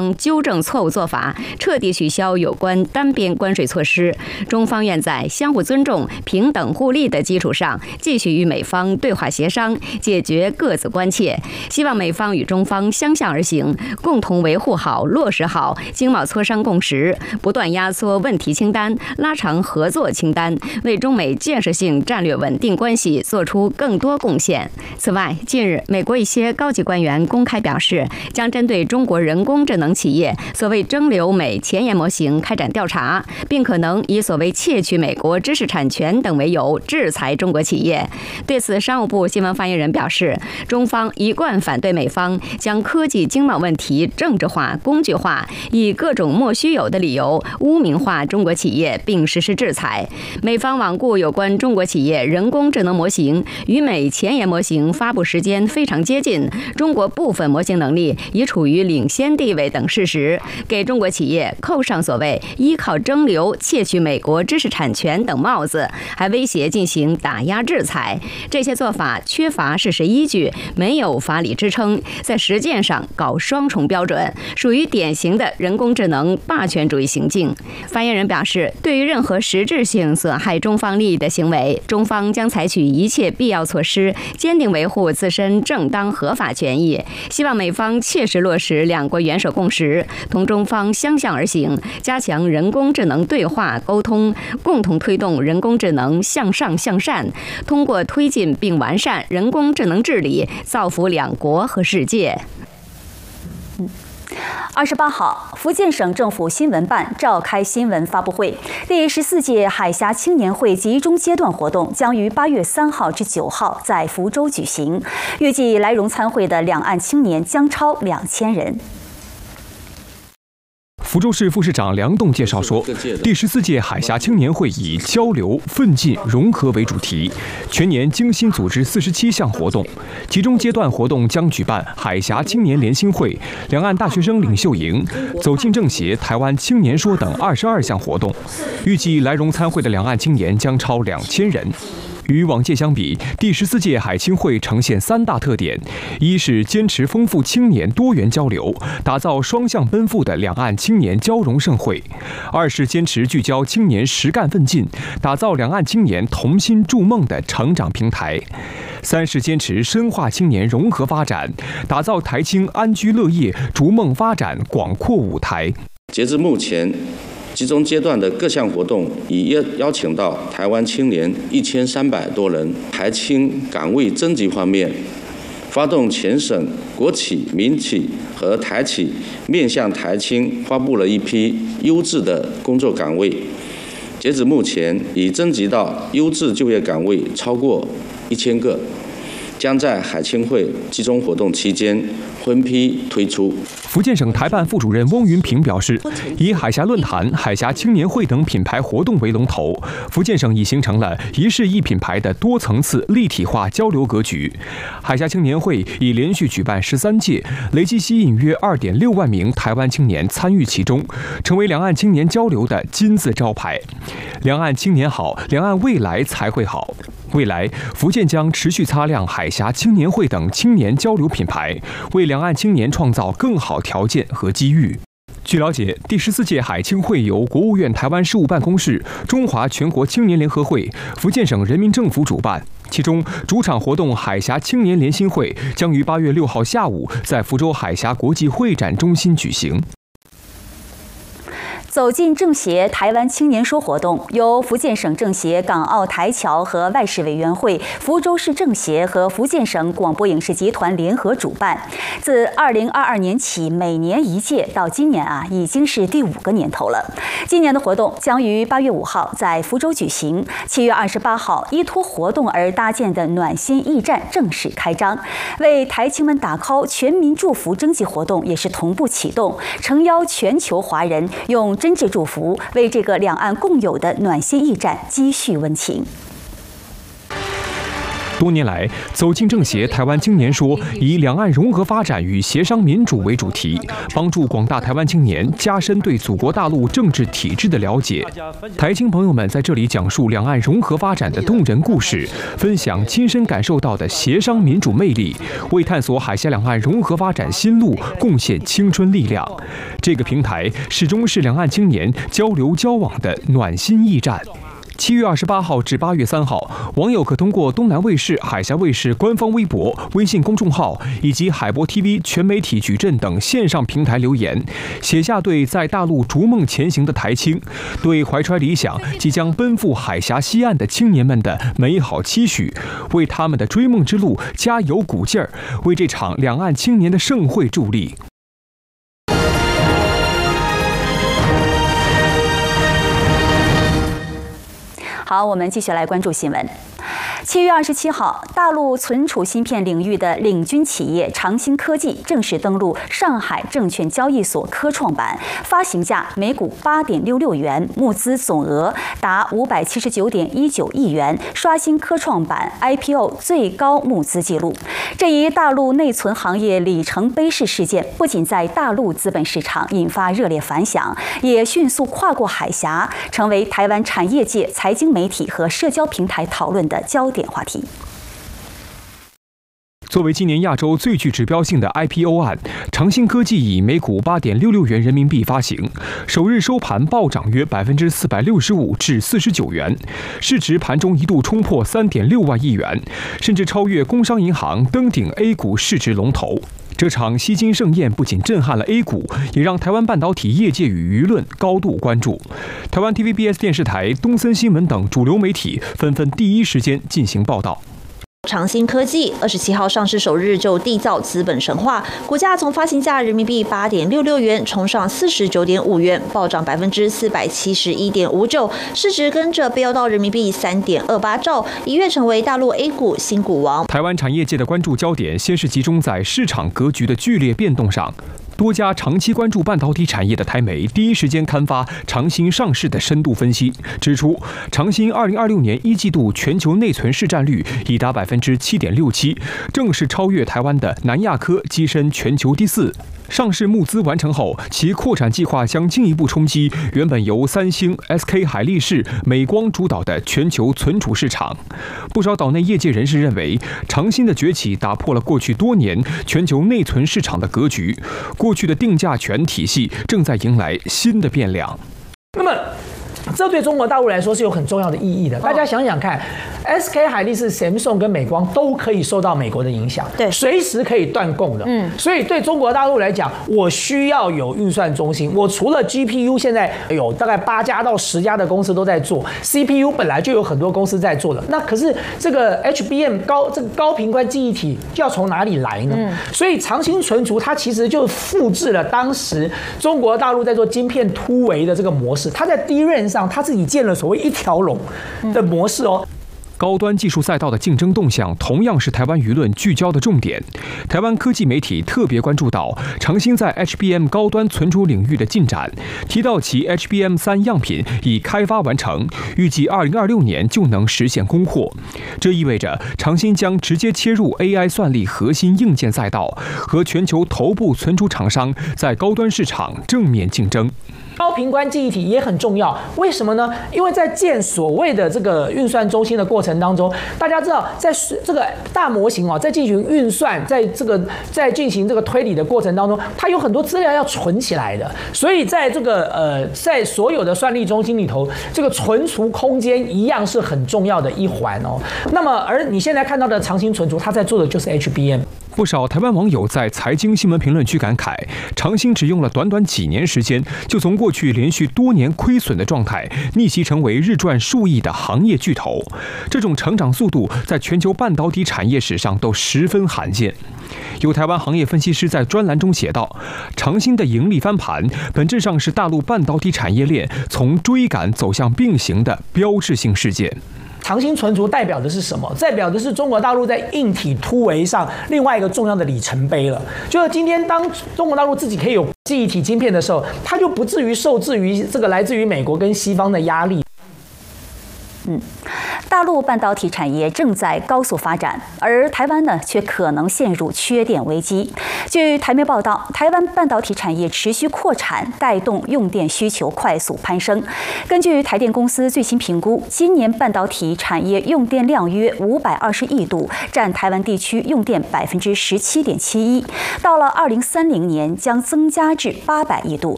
方纠正错误做法，彻底取消有关单边关税措施。中方愿在相互尊重、平等互利的基础上，继续与美方对话协商，解决各自关切。希望美方与中方相向而行，共同维护好、落实好经贸磋商共识，不断压缩问题清单，拉长合作清单，为中美建设性战略稳定关系做出更多贡献。此外，近日美国一些高级官员公开表示，将针对中国人工智能企业所谓蒸馏美前沿模型开展调查，并可能以所谓窃取美国知识产权等为由制裁中国企业。对此，商务部新闻发言人表示，中方一贯反对美方将科技经贸问题政治化、工具化，以各种莫须有的理由污名化中国企业，并实施制裁。美方罔顾有关中国企业人工智能模型与美前沿模型发布时间非常接近，中国部分模型能力已处于领先地位等事实，给中国企业扣上所谓依靠蒸馏窃取美国知识产权等帽子，还威胁进行打压制裁。这些做法缺乏事实依据，没有法理支撑，在实践上搞双重标准，属于典型的人工智能霸权主义行径。发言人表示，对于任何实质性损害中方利益的行为，中方将采取一切必要措施，坚定维护自身正当合法权益。希望美方切实落实两国元首共识，同中方相向而行，加强人工智能对话沟通，共同推动人工智能向上向善，通过推进并完善人工智能治理，造福两国和世界。 28号，福建省政府新闻办召开新闻发布会，第14届海峡青年会集中阶段活动将于8月3号至9号在福州举行，预计来蓉参会的两岸青年将超2000人。 福州市副市长梁栋介绍说，第14届海峡青年会以交流、奋进、融合为主题，全年精心组织47项活动。其中阶段活动将举办海峡青年联心会、两岸大学生领袖营、走进政协、台湾青年说等22项活动。预计来蓉参会的两岸青年将超2000人。与往届相比，第14届海青会呈现3大特点：一是坚持丰富青年多元交流，打造双向奔赴的两岸青年交融盛会；二是坚持聚焦青年实干奋进，打造两岸青年同心筑梦的成长平台；三是坚持深化青年融合发展，打造台青安居乐业、逐梦发展广阔舞台。 截至目前，集中阶段的各项活动已邀请到台湾青年1300多人。台青岗位征集方面，发动全省国企、民企和台企面向台青发布了一批优质的工作岗位。截止目前，已征集到优质就业岗位超过1000个，将在海青会集中活动期间分批推出。 福建省台办副主任翁云平表示，以海峡论坛、海峡青年会等品牌活动为龙头，福建省已形成了一市一品牌的多层次立体化交流格局。海峡青年会已连续举办13届，累计吸引约2.6万名台湾青年参与其中，成为两岸青年交流的金字招牌。两岸青年好，两岸未来才会好。未来，福建将持续擦亮海峡青年会等青年交流品牌，为两岸青年创造更好条件和机遇。据了解，第14届海青会由国务院台湾事务办公室、中华全国青年联合会、福建省人民政府主办，其中主场活动海峡青年联心会将于8月6号下午在福州海峡国际会展中心举行。 走进政协台湾青年说活动由福建省政协港澳台侨和外事委员会、福州市政协和福建省广播影视集团联合主办。自2022年起，每年一届，到今年已经是第5个年头了。今年的活动将于8月5号在福州举行，7月28号依托活动而搭建的暖心驿站正式开张。为台青们打 call 全民祝福征集活动也是同步启动，诚邀全球华人用真挚祝福，为这个两岸共有的暖心驿站积蓄温情。 多年来，走进政协台湾青年说以两岸融合发展与协商民主为主题，帮助广大台湾青年加深对祖国大陆政治体制的了解。台青朋友们在这里讲述两岸融合发展的动人故事，分享亲身感受到的协商民主魅力，为探索海峡两岸融合发展新路贡献青春力量。这个平台始终是两岸青年交流交往的暖心驿站。7月28号至8月3号，网友可通过东南卫视、海峡卫视官方微博、微信公众号以及海博 TV 全媒体矩阵等线上平台留言，写下对在大陆逐梦前行的台青，对怀揣理想即将奔赴海峡西岸的青年们的美好期许，为他们的追梦之路加油鼓劲儿，为这场两岸青年的盛会助力。 好，我们继续来关注新闻。7月27号，大陆存储芯片领域的领军企业长兴科技正式登陆上海证券交易所科创板，发行价每股8.66元，募资总额达579.19亿元，刷新科创板 IPO 最高募资纪录。这一大陆内存行业里程碑式事件，不仅在大陆资本市场引发热烈反响，也迅速跨过海峡，成为台湾产业界、财经媒体和社交平台讨论的焦点话题。 作为今年亚洲最具指标性的 IPO 案，长兴科技以每股8.66元人民币发行，首日收盘暴涨约465%至49元，市值盘中一度冲破3.6万亿元，甚至超越工商银行，登顶 A 股市值龙头。这场吸金盛宴不仅震撼了 A 股，也让台湾半导体业界与舆论高度关注。台湾 TVBS 电视台、东森新闻等主流媒体纷纷第一时间进行报道。 长兴科技27号上市首日就缔造资本神话，股价从发行价人民币8.66元冲上49.5元，暴涨471.59%，市值跟着飙到人民币3.28兆，一跃成为大陆 A 股新股王。 台湾产业界的关注焦点先是集中在市场格局的剧烈变动上。多家长期关注半导体产业的台媒第一时间刊发长兴上市的深度分析，指出长兴2026年1季度全球内存市占率已达7.67%，正式超越台湾的南亚科，跻身全球第4。上市募资完成后，其扩产计划将进一步冲击原本由三星、SK 海力士、美光主导的全球存储市场。不少岛内业界人士认为，长兴的崛起打破了过去多年全球内存市场的格局，过去的定价权体系正在迎来新的变量。 那么，这对中国大陆来说是有很重要的意义的。大家想想看，SK 海力士、Samsung 跟美光都可以受到美国的影响，对，随时可以断供的。所以对中国大陆来讲，我需要有运算中心。我除了 GPU， 现在有大概8家到10家的公司都在做 ，CPU 本来就有很多公司在做的。那可是这个 HBM 高频宽记忆体要从哪里来呢？所以长兴存储它其实就复制了当时中国大陆在做晶片突围的这个模式，它在DRAM上他自己建了所谓一条龙的模式哦。 高端技术赛道的竞争动向同样是台湾舆论聚焦的重点。台湾科技媒体特别关注到长兴在 HBM 高端存储领域的进展，提到其 HBM3 样品已开发完成，预计2026年就能实现供货。这意味着长兴将直接切入 AI 算力核心硬件赛道，和全球头部存储厂商在高端市场正面竞争。 高频宽记忆体也很重要，为什么呢？因为在建所谓的这个运算中心的过程当中，大家知道，在这个大模型在进行运算，在进行这个推理的过程当中，它有很多资料要存起来的，所以在这个在所有的算力中心里头，这个存储空间一样是很重要的一环哦。那么，而你现在看到的长兴存储，它在做的就是 HBM。 不少台湾网友在财经新闻评论区感慨，长兴只用了短短几年时间，就从过去连续多年亏损的状态逆袭成为日赚数亿的行业巨头。这种成长速度在全球半导体产业史上都十分罕见。有台湾行业分析师在专栏中写道，长兴的盈利翻盘本质上是大陆半导体产业链从追赶走向并行的标志性事件。 长兴存储代表的是什么？代表的是中国大陆在硬体突围上另外一个重要的里程碑了。就是今天当中国大陆自己可以有记忆体晶片的时候，它就不至于受制于这个来自于美国跟西方的压力。 大陆半导体产业正在高速发展，而台湾呢却可能陷入缺电危机。据台媒报道，台湾半导体产业持续扩产，带动用电需求快速攀升。根据台电公司最新评估，今年半导体产业用电量约520亿度，占台湾地区用电17.71%。到了2030年将增加至800亿度，